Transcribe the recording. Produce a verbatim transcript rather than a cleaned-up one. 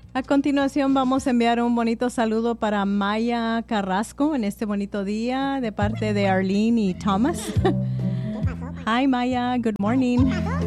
A continuación vamos a enviar un bonito saludo para Maya Carrasco en este bonito día de parte de Arlene y Thomas. Hi Maya, good morning.